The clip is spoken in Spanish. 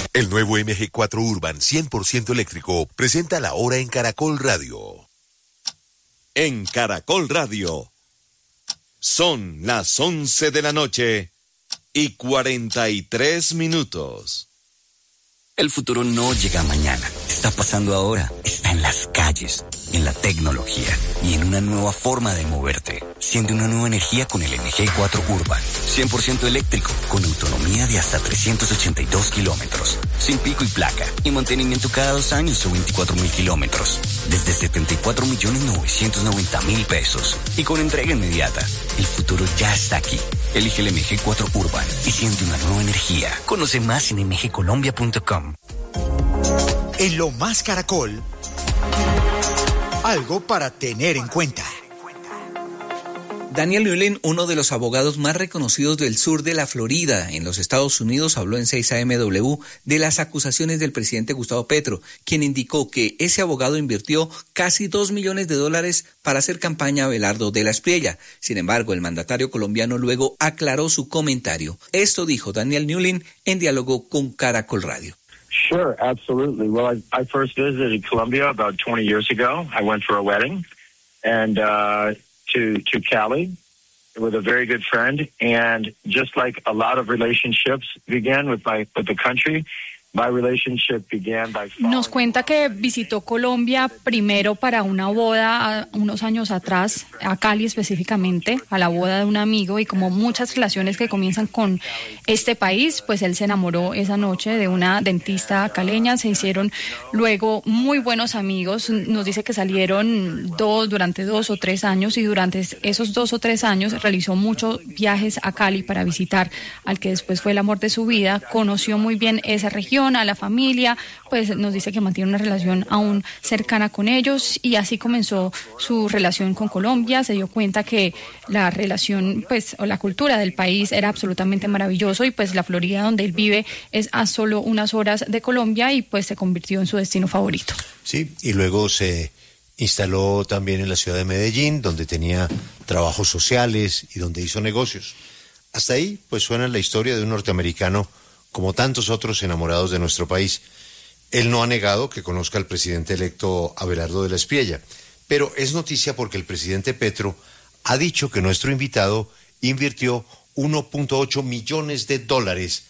El nuevo MG4 Urban 100% eléctrico presenta la hora en Caracol Radio. En Caracol Radio, son las 11 de la noche y 43 minutos. El futuro no llega mañana, está pasando ahora, está en las calles, en la tecnología y en una nueva forma de moverte. Siente una nueva energía con el MG4 Urban, 100% eléctrico, con autonomía de hasta 382 kilómetros, sin pico y placa, y mantenimiento cada 2 años o 24.000 kilómetros, desde 74.990.000 pesos, y con entrega inmediata. El futuro ya está aquí. Elige el MG4 Urban y siente una nueva energía. Conoce más en mgcolombia.com. En Lo Más Caracol, algo para tener en cuenta. Daniel Newlin, uno de los abogados más reconocidos del sur de la Florida, en los Estados Unidos, habló en 6AMW de las acusaciones del presidente Gustavo Petro, quien indicó que ese abogado invirtió casi $2 millones para hacer campaña a Abelardo de la Espriella. Sin embargo, el mandatario colombiano luego aclaró su comentario. Esto dijo Daniel Newlin en diálogo con Caracol Radio. Sure, absolutely. Well, I first visited Colombia about 20 years ago. I went for a wedding and to Cali with a very good friend, and just like a lot of relationships began with the country, my relationship began by Nos cuenta que visitó Colombia primero para una boda unos años atrás, a Cali específicamente, a la boda de un amigo, y como muchas relaciones que comienzan con este país, pues él se enamoró esa noche de una dentista caleña, se hicieron luego muy buenos amigos. Nos dice que salieron durante 2 o 3 años, y durante esos 2 o 3 años realizó muchos viajes a Cali para visitar al que después fue el amor de su vida. Conoció muy bien esa región, a la familia, pues nos dice que mantiene una relación aún cercana con ellos, y así comenzó su relación con Colombia. Se dio cuenta que la relación, pues, o la cultura del país era absolutamente maravilloso, y pues la Florida, donde él vive, es a solo unas horas de Colombia, y pues se convirtió en su destino favorito. Sí, y luego se instaló también en la ciudad de Medellín, donde tenía trabajos sociales y donde hizo negocios. Hasta ahí, pues, suena la historia de un norteamericano como tantos otros enamorados de nuestro país. Él no ha negado que conozca al presidente electo Abelardo de la Espriella, pero es noticia porque el presidente Petro ha dicho que nuestro invitado invirtió $1.8 millones